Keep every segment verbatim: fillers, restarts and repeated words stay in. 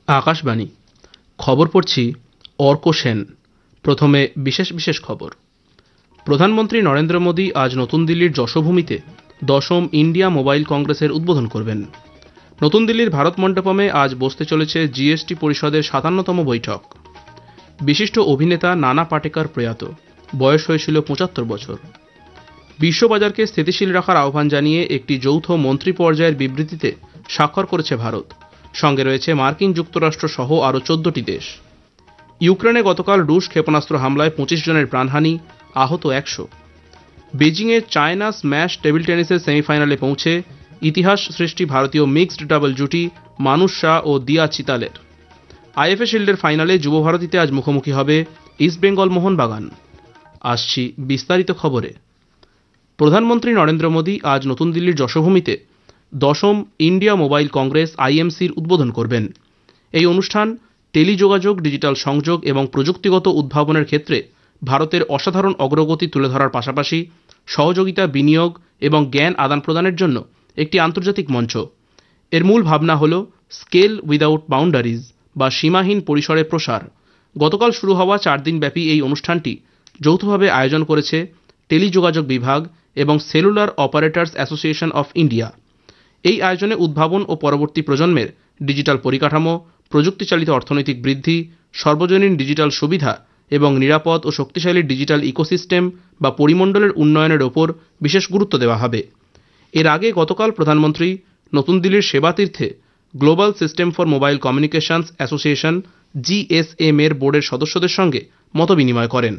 আকাশবাণী খবর পড়ছি অর্ক সেন। প্রথমে বিশেষ বিশেষ খবর। প্রধানমন্ত্রী নরেন্দ্র মোদী আজ নতুন দিল্লির যশোভূমিতে দশম ইন্ডিয়া মোবাইল কংগ্রেসের উদ্বোধন করবেন। নতুন দিল্লির ভারত মণ্ডপমে আজ বসতে চলেছে জিএসটি পরিষদের সাতান্নতম বৈঠক। বিশিষ্ট অভিনেতা নানা পাটেকর প্রয়াত, বয়স হয়েছিল পঁচাত্তর বছর। বিশ্ববাজারকে স্থিতিশীল রাখার আহ্বান জানিয়ে একটি যৌথ মন্ত্রী পর্যায়ের বিবৃতিতে স্বাক্ষর করেছে ভারত। সঙ্গে রয়েছে মার্কিন যুক্তরাষ্ট্র সহ আরও চোদ্দটি দেশ। ইউক্রেনে গতকাল রুশ ক্ষেপণাস্ত্র হামলায় পঁচিশ জনের প্রাণহানি, আহত একশো। বেজিংয়ে চায়না স্ম্যাশ টেবিল টেনিসের সেমিফাইনালে পৌঁছে ইতিহাস সৃষ্টি ভারতীয় মিক্সড ডাবল জুটি মানুষ শাহ ও দিয়া চিতালের। আইএফএ শিল্ডের ফাইনালে যুব ভারতীতে আজ মুখোমুখি হবে ইস্টবেঙ্গল মোহনবাগান। আসছি বিস্তারিত খবরে। প্রধানমন্ত্রী নরেন্দ্র মোদী আজ নতুন দিল্লির যশোভূমিতে দশম ইন্ডিয়া মোবাইল কংগ্রেস আইএমসির উদ্বোধন করবেন। এই অনুষ্ঠান টেলিযোগাযোগ, ডিজিটাল সংযোগ এবং প্রযুক্তিগত উদ্ভাবনের ক্ষেত্রে ভারতের অসাধারণ অগ্রগতি তুলে ধরার পাশাপাশি সহযোগিতা, বিনিয়োগ এবং জ্ঞান আদান প্রদানের জন্য একটি আন্তর্জাতিক মঞ্চ। এর মূল ভাবনা হল স্কেল উইদাউট বাউন্ডারিজ বা সীমাহীন পরিসরে প্রসার। গতকাল শুরু হওয়া চার দিনব্যাপী এই অনুষ্ঠানটি যৌথভাবে আয়োজন করেছে টেলিযোগাযোগ বিভাগ এবং cellular operators association of India. এই আয়োজনে উদ্ভাবন ও পরবর্তী প্রজন্মের ডিজিটাল পরিকাঠামো, প্রযুক্তিচালিত অর্থনৈতিক বৃদ্ধি, সর্বজনীন ডিজিটাল সুবিধা এবং নিরাপদ ও শক্তিশালী ডিজিটাল ইকোসিস্টেম বা পরিমণ্ডলের উন্নয়নের ওপর বিশেষ গুরুত্ব দেওয়া হবে। এর আগে গতকাল প্রধানমন্ত্রী নতুন দিল্লির সেবাতীর্থে global system for mobile communications association GSM এর বোর্ডের সদস্যদের সঙ্গে মতবিনিময় করেন।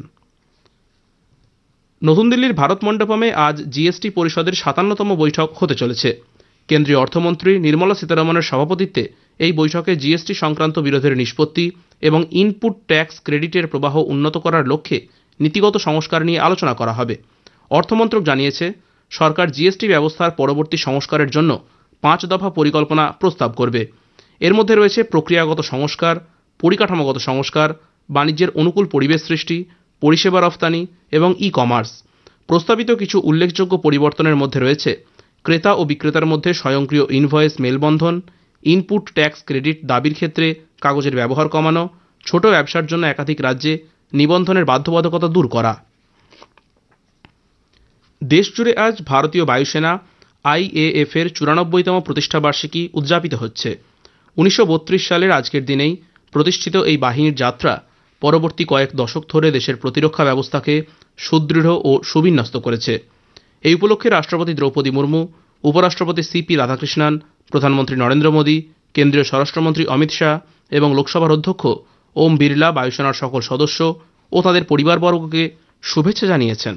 নতুন দিল্লির ভারত মণ্ডপমে আজ জিএসটি পরিষদের সাতান্নতম বৈঠক হতে চলেছে। কেন্দ্রীয় অর্থমন্ত্রী নির্মলা সীতারমণের সভাপতিত্বে এই বৈঠকে জিএসটি সংক্রান্ত বিরোধের নিষ্পত্তি এবং ইনপুট ট্যাক্স ক্রেডিটের প্রবাহ উন্নত করার লক্ষ্যে নীতিগত সংস্কার নিয়ে আলোচনা করা হবে। অর্থমন্ত্রক জানিয়েছে, সরকার জিএসটি ব্যবস্থার পরবর্তী সংস্কারের জন্য পাঁচ দফা পরিকল্পনা প্রস্তাব করবে। এর মধ্যে রয়েছে প্রক্রিয়াগত সংস্কার, পরিকাঠামোগত সংস্কার, বাণিজ্যের অনুকূল পরিবেশ সৃষ্টি, পরিষেবা রফতানি এবং ই কমার্স। প্রস্তাবিত কিছু উল্লেখযোগ্য পরিবর্তনের মধ্যে রয়েছে ক্রেতা ও বিক্রেতার মধ্যে স্বয়ংক্রিয় ইনভয়েস মেলবন্ধন, ইনপুট ট্যাক্স ক্রেডিট দাবির ক্ষেত্রে কাগজের ব্যবহার কমানো, ছোট ব্যবসার জন্য একাধিক রাজ্যে নিবন্ধনের বাধ্যবাধকতা দূর করা। দেশজুড়ে আজ ভারতীয় বায়ুসেনা আইএএফ এর চুরানব্বইতম প্রতিষ্ঠাবার্ষিকী উদযাপিত হচ্ছে। উনিশশো বত্রিশ সালের আজকের দিনেই প্রতিষ্ঠিত এই বাহিনীর যাত্রা পরবর্তী কয়েক দশক ধরে দেশের প্রতিরক্ষা ব্যবস্থাকে সুদৃঢ় ও সুবিন্যস্ত করেছে। এই উপলক্ষে রাষ্ট্রপতি দ্রৌপদী মুর্মু, উপরাষ্ট্রপতি সিপি রাধাকৃষ্ণন, প্রধানমন্ত্রী নরেন্দ্র মোদী, কেন্দ্রীয় স্বরাষ্ট্রমন্ত্রী অমিত শাহ এবং লোকসভার অধ্যক্ষ ওম বিড়লা বায়ুসেনার সকল সদস্য ও তাদের পরিবারবর্গকে শুভেচ্ছা জানিয়েছেন।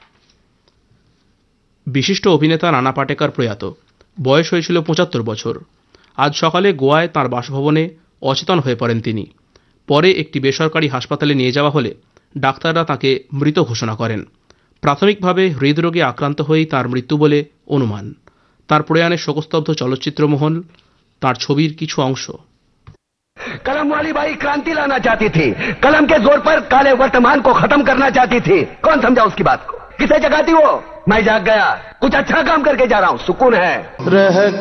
বিশিষ্ট অভিনেতা নানা পাটেকর প্রয়াত, বয়স হয়েছিল পঁচাত্তর বছর। আজ সকালে গোয়ায় তাঁর বাসভবনে অচেতন হয়ে পড়েন তিনি। পরে একটি বেসরকারি হাসপাতালে নিয়ে যাওয়া হলে ডাক্তাররা তাঁকে মৃত ঘোষণা করেন। প্রাথমিকভাবে হৃদরোগে আক্রান্ত হয়েই তাঁর মৃত্যু বলে অনুমান। তাঁর প্রয়াণে শোকস্তব্ধ চলচ্চিত্র মহল। তাঁর ছবির কিছু অংশ। कलम वाली बाई क्रांति लाना चाहती थी, कलम के जोर पर काले वर्तमान को खत्म करना चाहती थी। कौन समझा उसकी बात को? किसे जगाती वो? मैं जाग गया, कुछ अच्छा काम करके जा रहा हूँ, सुकून है।